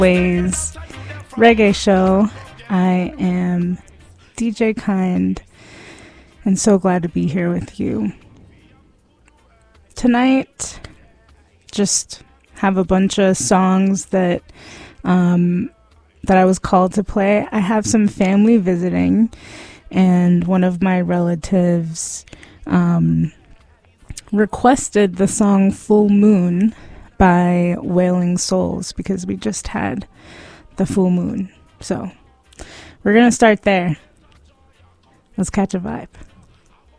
Ways reggae show. I am DJ Kind and so glad to be here with you. Tonight, just have a bunch of songs that I was called to play. I have some family visiting, and one of my relatives requested the song Full Moon by Wailing Souls because we just had the full moon. So we're going to start there. Let's catch a vibe.